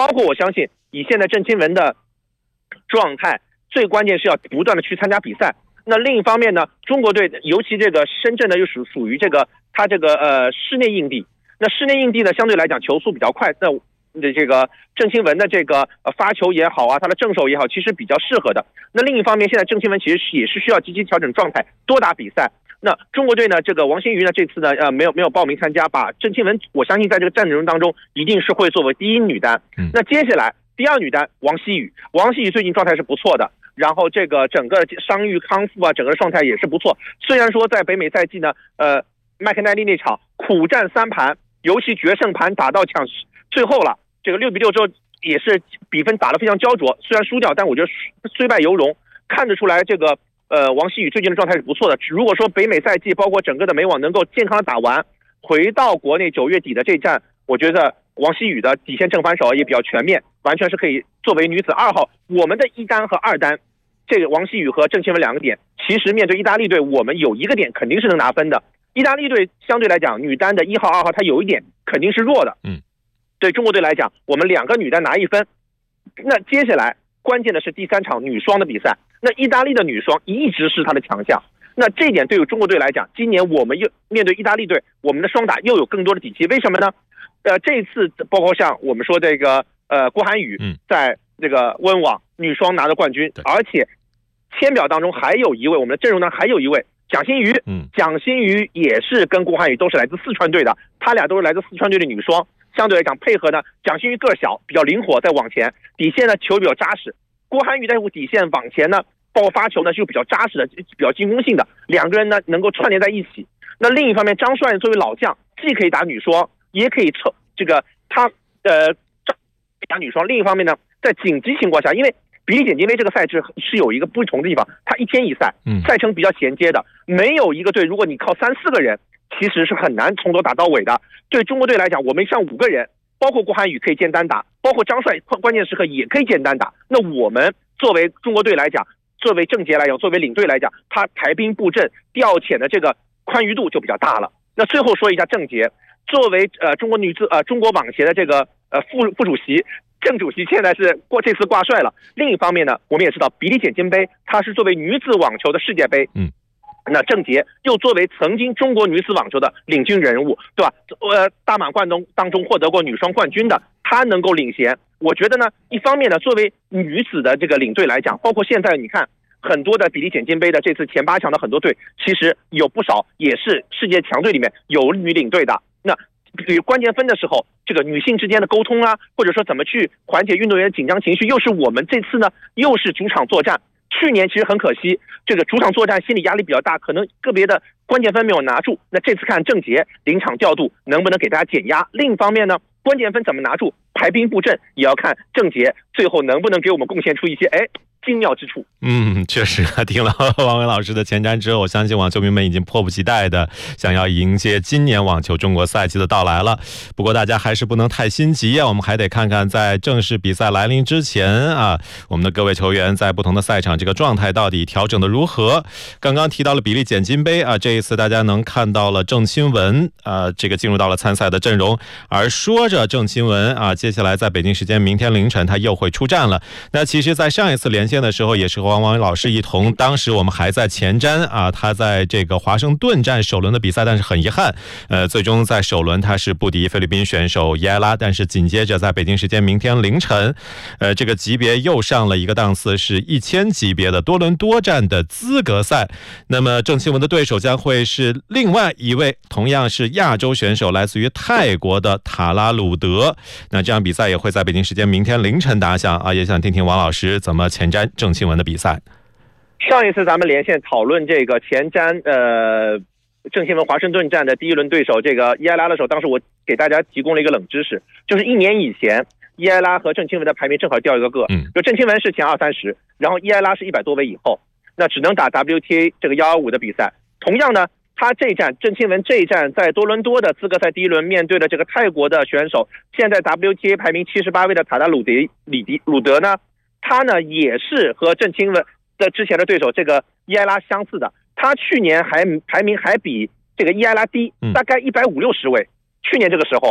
括我相信以现在郑钦文的状态，最关键是要不断的去参加比赛。那另一方面呢，中国队尤其这个深圳呢又属于这个它这个室内硬地，那室内硬地呢相对来讲球速比较快，那这个郑钦文的这个发球也好啊，他的正手也好，其实比较适合的。那另一方面，现在郑钦文其实也是需要积极调整状态，多打比赛。那中国队呢，这个王欣瑜呢这次呢没有报名参加，把郑钦文我相信在这个阵容当中一定是会作为第一女单。那接下来第二女单王希雨最近状态是不错的，然后这个整个伤愈康复啊，整个状态也是不错。虽然说在北美赛季呢，麦克奈利那场苦战3盘，尤其决胜盘打到最后了，这个6-6之后也是比分打得非常焦灼，虽然输掉，但我觉得虽败犹荣，看得出来这个王希雨最近的状态是不错的。如果说北美赛季包括整个的美网能够健康的打完，回到国内9月底的这站，我觉得王希雨的底线正反手也比较全面，完全是可以作为女子2号。我们的1单和2单，这个王希雨和郑钦文2个点，其实面对意大利队，我们有1个点肯定是能拿分的。意大利队相对来讲，女单的1号、2号，它有一点肯定是弱的。对中国队来讲，我们2个女单拿1分。那接下来关键的是第3场女双的比赛，那意大利的女双一直是她的强项。那这一点对于中国队来讲，今年我们又面对意大利队，我们的双打又有更多的底气。为什么呢？这一次包括像我们说这个郭涵予在这个温网女双拿的冠军，而且签表当中还有一位，我们的阵容呢还有一位蒋欣瑜，蒋欣瑜也是跟郭涵予都是来自四川队的，他俩都是来自四川队的女双。相对来讲配合呢，蒋欣瑜个小比较灵活，在网前底线呢球比较扎实，郭涵予在底线网前呢包括发球呢是比较扎实的，比较进攻性的，两个人呢能够串联在一起。那另一方面，张帅作为老将，既可以打女双，也可以这个他打女双。另一方面呢，在紧急情况下，因为比利简金杯这个赛制是有一个不同的地方，它1天1赛，赛程比较衔接的，没有一个队，如果你靠3-4个人，其实是很难从头打到尾的。对中国队来讲，我们上5个人，包括郭涵予可以兼单打，包括张帅关键时刻也可以兼单打。那我们作为中国队来讲，作为郑洁来讲，作为领队来讲，他排兵布阵调遣的这个宽裕度就比较大了。那最后说一下郑洁，作为中国网协的这个副主席，郑主席现在是这次挂帅了。另一方面呢，我们也知道比利简金杯它是作为女子网球的世界杯，那郑洁又作为曾经中国女子网球的领军人物，对吧？大满贯当中获得过女双冠军的，她能够领衔。我觉得呢，一方面呢，作为女子的这个领队来讲，包括现在你看很多的比利简金杯的这次前8强的很多队，其实有不少也是世界强队里面有女领队的。那关键分的时候，这个女性之间的沟通啊，或者说怎么去缓解运动员紧张情绪，又是我们这次呢又是主场作战。去年其实很可惜，这个主场作战心理压力比较大，可能个别的关键分没有拿住。那这次看郑洁临场调度能不能给大家减压。另一方面呢，关键分怎么拿住，排兵布阵也要看郑洁最后能不能给我们贡献出一些精妙之处。 确实听了王伟老师的前瞻之后，我相信网球迷们已经迫不及待的想要迎接今年网球中国赛季的到来了。不过大家还是不能太心急啊，我们还得看看在正式比赛来临之前啊，我们的各位球员在不同的赛场这个状态到底调整的如何。刚刚提到了比利简金杯啊，这一次大家能看到了郑钦文这个进入到了参赛的阵容，而说着郑钦文啊，接下来在北京时间明天凌晨他又会出战了。那其实在上一次连线的时候也是和王伟老师一同，当时我们还在前瞻啊，他在这个华盛顿站首轮的比赛，但是很遗憾最终在首轮他是不敌菲律宾选手伊埃拉，但是紧接着在北京时间明天凌晨这个级别又上了一个档次，是1000级别的多伦多站的资格赛。那么郑钦文的对手将会是另外一位同样是亚洲选手，来自于泰国的塔拉鲁德。那这场比赛也会在北京时间明天凌晨打响啊，也想听听王老师怎么前瞻郑钦文的比赛。 上一次咱们连线讨论这个前瞻郑钦文华盛顿站的第一轮对手这个伊埃拉的时候，当时我给大家提供了一个冷知识，就是1年以前伊埃拉和郑钦文的排名正好掉一个，就郑钦文是前20-30，然后伊埃拉是100多位以后，那只能打 WTA 这个125的比赛。同样呢，他这一站郑钦文这一站在多伦多的资格赛第一轮面对的这个泰国的选手，现在 WTA 排名78位的塔拉鲁德呢，他呢也是和郑钦文的之前的对手这个伊埃拉相似的，他去年排名还比这个伊埃拉低大概150-60位。去年这个时候啊，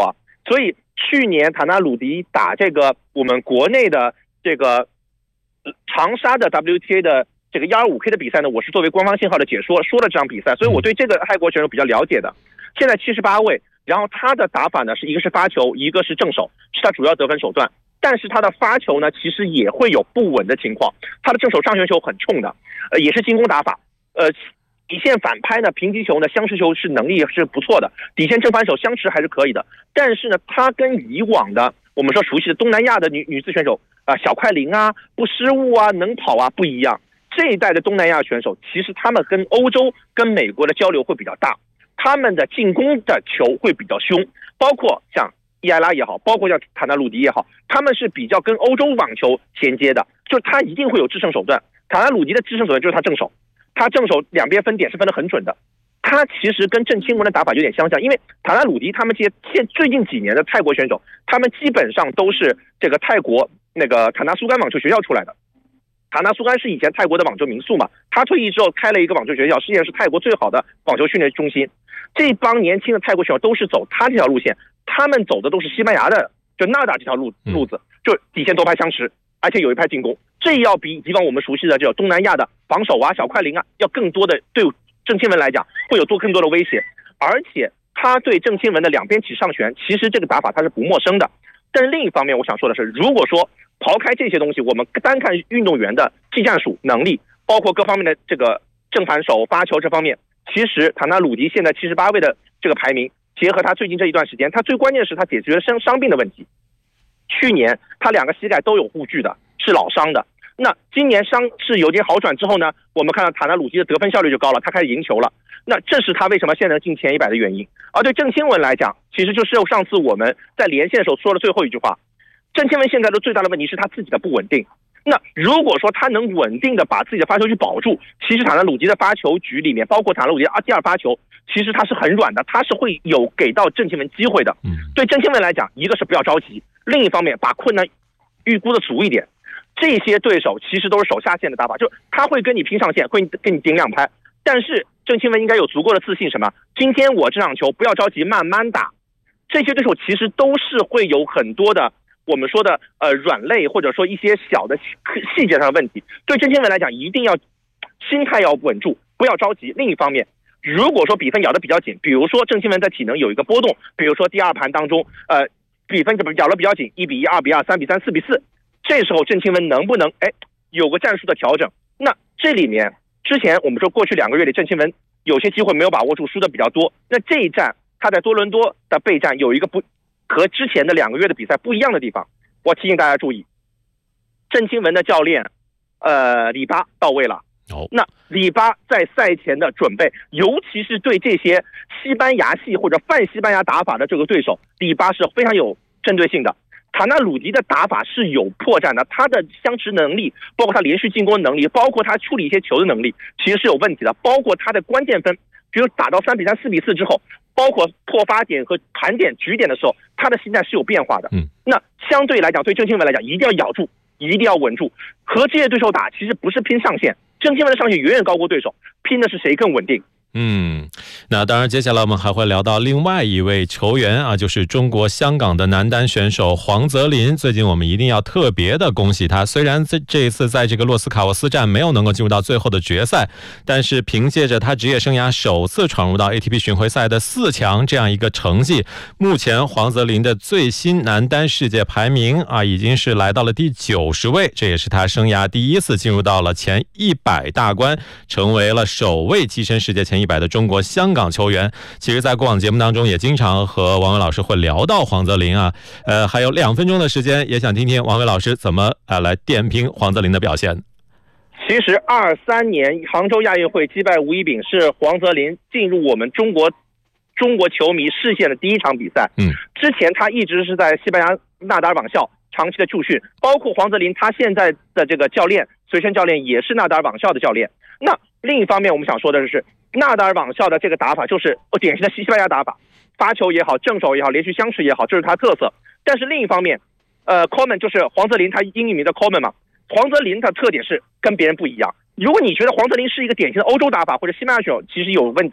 所以去年塔纳鲁迪打这个我们国内的这个长沙的 WTA 的这个125K 的比赛呢，我是作为官方信号的解说说了这场比赛，所以我对这个泰国选手比较了解的。现在78位，然后他的打法呢是一个是发球，一个是正手，是他主要得分手段。但是他的发球呢，其实也会有不稳的情况。他的正手上旋球很冲的，也是进攻打法。底线反拍呢，平击球呢，相持球是能力是不错的，底线正反手相持还是可以的。但是呢，他跟以往的我们说熟悉的东南亚的女子选手小快灵啊，不失误啊，能跑啊不一样。这一代的东南亚选手，其实他们跟欧洲、跟美国的交流会比较大，他们的进攻的球会比较凶，包括像伊埃拉也好，包括像塔纳鲁迪也好，他们是比较跟欧洲网球衔接的，就是他一定会有制胜手段。塔纳鲁迪的制胜手段就是他正手，他正手两边分点是分得很准的。他其实跟郑钦文的打法有点相像，因为塔纳鲁迪他们这些最近几年的泰国选手，他们基本上都是这个泰国那个塔纳苏干网球学校出来的。塔纳苏干是以前泰国的网球名宿嘛，他退役之后开了一个网球学校，实际上是泰国最好的网球训练中心。这帮年轻的泰国选手都是走他这条路线，他们走的都是西班牙的，就纳达这条路子，就底线多拍相持，而且有一拍进攻，这要比以往我们熟悉的这种东南亚的防守啊、小快灵啊，要更多的对郑钦文来讲会有更多的威胁。而且他对郑钦文的两边起上旋，其实这个打法他是不陌生的。但是另一方面，我想说的是，如果说刨开这些东西，我们单看运动员的技战术能力，包括各方面的这个正反手、发球这方面，其实塔纳鲁迪现在78位的这个排名，结合他最近这一段时间，他最关键的是他解决了伤病的问题。去年他两个膝盖都有护具的，是老伤的。那今年伤是有点好转之后呢，我们看到塔纳鲁迪的得分效率就高了，他开始赢球了。那这是他为什么现在能进前100的原因。而对郑钦文来讲，其实就是上次我们在连线的时候说的最后一句话，郑钦文现在的最大的问题是他自己的不稳定。那如果说他能稳定的把自己的发球去保住，其实塔纳鲁迪的发球局里面，包括塔纳鲁迪的第二发球，其实他是很软的，他是会有给到郑钦文机会的。对郑钦文来讲，一个是不要着急，另一方面把困难预估的足一点。这些对手其实都是手下线的打法，就他会跟你拼上线，会跟你顶两拍，但是郑钦文应该有足够的自信，什么？今天我这场球不要着急，慢慢打。这些对手其实都是会有很多的我们说的软肋，或者说一些小的细节上的问题。对郑钦文来讲，一定要心态要稳住，不要着急。另一方面，如果说比分咬得比较紧，比如说郑钦文的体能有一个波动，比如说第二盘当中比分咬得比较紧，1比1、2比2、3比3、4比4，这时候郑钦文能不能有个战术的调整？那这里面之前我们说过去2个月里郑钦文有些机会没有把握住，输的比较多。那这一战他在多伦多的备战有一个不和之前的2个月的比赛不一样的地方，我提醒大家注意，郑钦文的教练里巴到位了。那里巴在赛前的准备，尤其是对这些西班牙系或者泛西班牙打法的这个对手，里巴是非常有针对性的。塔纳鲁迪的打法是有破绽的，他的相持能力，包括他连续进攻能力，包括他处理一些球的能力，其实是有问题的。包括他的关键分，比如打到3比3、4比4之后，包括破发点和盘点、局点的时候，他的心态是有变化的。那相对来讲，对郑钦文来讲，一定要咬住，一定要稳住。和这些对手打，其实不是拼上限，郑钦文的上限远远高过对手，拼的是谁更稳定。 那当然接下来我们还会聊到另外一位球员啊，就是中国香港的男单选手黄泽林。最近我们一定要特别的恭喜他，虽然这一次在这个洛斯卡沃斯站没有能够进入到最后的决赛，但是凭借着他职业生涯首次闯入到 ATP 巡回赛的4强这样一个成绩，目前黄泽林的最新男单世界排名啊，已经是来到了第90位，这也是他生涯第一次进入到了前100大关，成为了首位跻身世界前100的中国香港球员。其实在过往节目当中也经常和王伟老师会聊到黄泽林啊，还有2分钟的时间，也想听听王伟老师怎么来点评黄泽林的表现。 其实23年杭州亚运会击败吴一丙是黄泽林进入我们中国球迷视线的第一场比赛。之前他一直是在西班牙纳达尔网校长期的驻训，包括黄泽林他现在的这个教练随身教练也是纳达尔网校的教练。那另一方面我们想说的是，纳达尔网校的这个打法就是典型的西班牙打法，发球也好，正手也好，连续相持也好，这是他特色。但是另一方面Coleman 就是黄泽林，他英语名的 Coleman 嘛，黄泽林的特点是跟别人不一样。如果你觉得黄泽林是一个典型的欧洲打法或者西班牙选手，其实有问题的。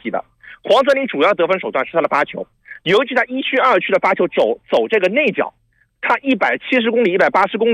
黄泽林主要得分手段是他的发球，尤其他1区2区的发球走这个内角，他170公里180公里